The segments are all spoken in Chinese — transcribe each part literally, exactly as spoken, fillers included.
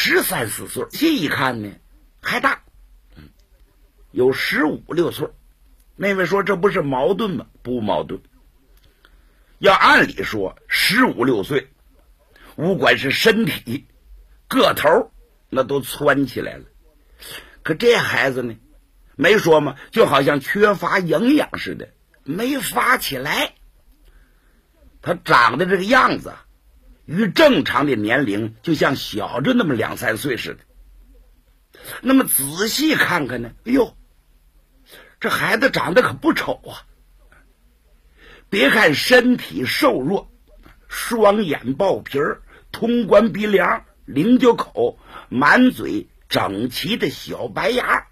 十三四岁，细一看呢还大，嗯，有十五六岁。那位说这不是矛盾吗？不矛盾。要按理说十五六岁，不管是身体个头那都蹿起来了，可这孩子呢，没说吗？就好像缺乏营养似的，没发起来。他长得这个样子啊，与正常的年龄就像小着那么两三岁似的。那么仔细看看呢，哎呦，这孩子长得可不丑啊！别看身体瘦弱，双眼爆皮儿，通关鼻梁，菱角口，满嘴整齐的小白牙，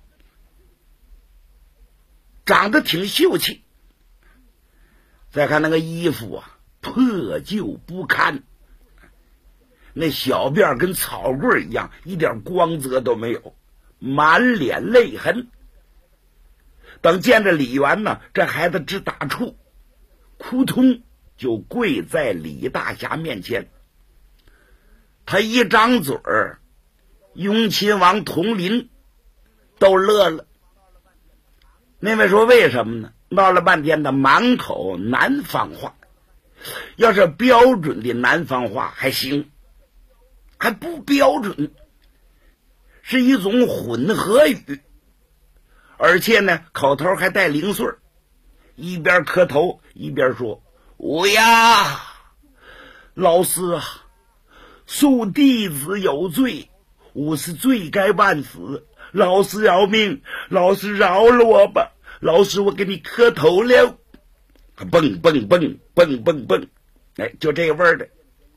长得挺秀气。再看那个衣服啊，破旧不堪，那小辫跟草棍一样，一点光泽都没有，满脸泪痕。等见着李元呢，这孩子直打怵，扑通就跪在李大侠面前。他一张嘴儿，雍亲王佟麟都乐了。那位说为什么呢？闹了半天的满口南方话，要是标准的南方话还行，还不标准，是一种混合语，而且呢口头还带零碎，一边磕头一边说：“吾呀，老师啊，恕弟子有罪，吾是罪该万死，老师饶命，老师饶了我吧，老师我给你磕头了。”蹦蹦蹦蹦蹦蹦，哎，就这味儿的。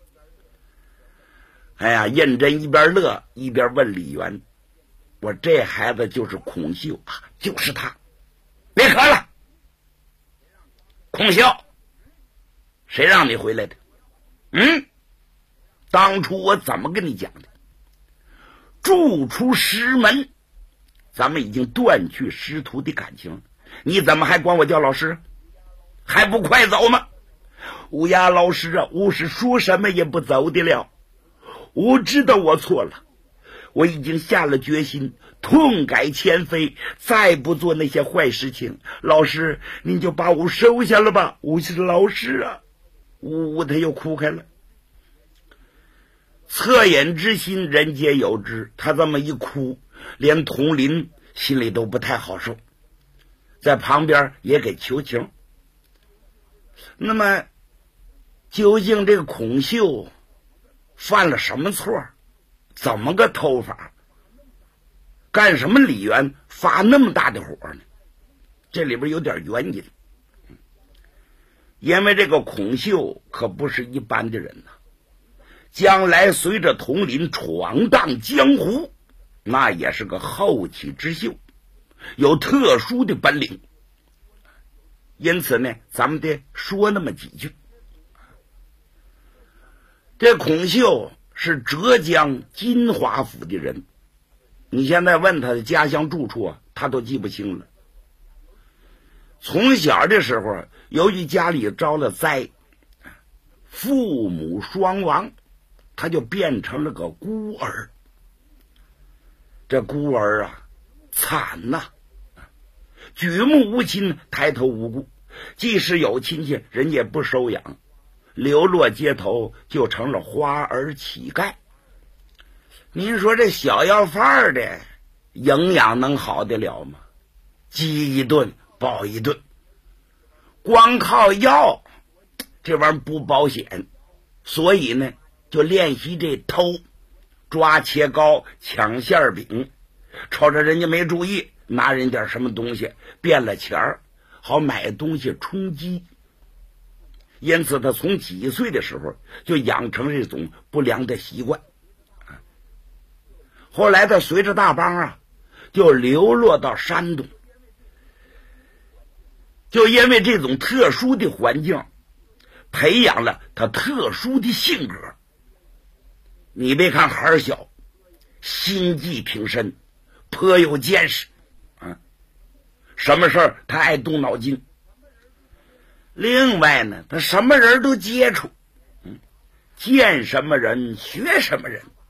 哎呀，胤禛一边乐一边问李元：“我这孩子就是孔秀啊，就是他，别磕了。孔秀，谁让你回来的？嗯，当初我怎么跟你讲的？逐出师门，咱们已经断去师徒的感情，你怎么还管我叫老师？还不快走吗？乌鸦老师啊，我是说什么也不走的了。我知道我错了，我已经下了决心，痛改前非，再不做那些坏事情。老师，您就把我收下了吧，我是老师啊。呜呜，他又哭开了。恻隐之心人皆有之，他这么一哭，连佟麟心里都不太好受，在旁边也给求情。那么究竟这个孔秀犯了什么错？怎么个偷法？干什么李元发那么大的火呢？这里边有点原因。因为这个孔秀可不是一般的人呐，将来随着佟麟闯荡江湖，那也是个后起之秀，有特殊的本领。因此呢，咱们得说那么几句。这孔秀是浙江金华府的人，你现在问他的家乡住处啊，他都记不清了。从小的时候，由于家里遭了灾，父母双亡，他就变成了个孤儿。这孤儿啊，惨呐、啊！举目无亲，抬头无故，即使有亲戚，人家也不收养，流落街头，就成了花儿乞丐。您说这小要饭的营养能好得了吗？饥一顿饱一顿，光靠药这玩意儿不保险，所以呢就练习这偷，抓切糕，抢馅饼，瞅着人家没注意，拿人点什么东西变了钱儿，好买东西充饥。因此他从几岁的时候就养成这种不良的习惯。后来他随着大帮啊就流落到山东，就因为这种特殊的环境培养了他特殊的性格。你别看孩儿小，心计挺深，颇有见识啊，什么事儿他爱动脑筋。另外呢，他什么人都接触，嗯，见什么人学什么人。